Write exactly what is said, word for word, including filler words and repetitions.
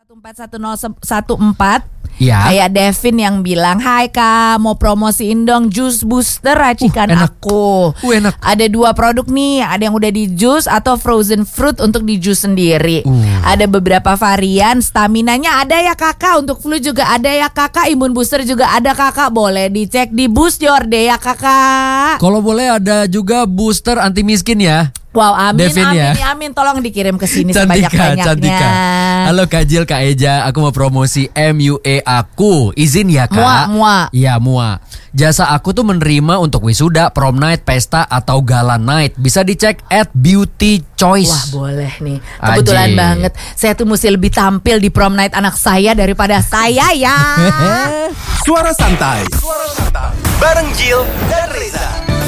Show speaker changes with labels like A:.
A: empat satu nol satu empat
B: Ya.
A: Kayak Devin yang bilang, hai Kak, mau promosiin dong jus booster racikan
B: Uh, enak.
A: aku.
B: Uh, enak.
A: Ada dua produk nih, ada yang udah di jus atau frozen fruit untuk di jus sendiri.
B: Uh.
A: Ada beberapa varian, staminanya ada ya kakak, untuk flu juga ada ya kakak, imun booster juga ada kakak. Boleh dicek di Boost Your Day ya kakak.
B: Kalau boleh ada juga booster anti miskin ya.
A: Wow, amin,
B: Devin,
A: amin,
B: ya.
A: amin. Tolong dikirim ke sini
B: Cantika,
A: sebanyak-banyaknya.
B: Cantika. Halo Kak Jil, Kak Eja, aku mau promosi M U A aku. Izin ya Kak.
A: Mua, mua.
B: Iya, mua. Jasa aku tuh menerima untuk wisuda, prom night, pesta, atau gala night. Bisa dicek at Beauty Choice.
A: Wah, boleh nih. Kebetulan
B: Ajik.
A: banget. Saya tuh mesti lebih tampil di prom night anak saya daripada saya ya.
C: Suara santai. Suara santai. Bareng Jill dan Reza.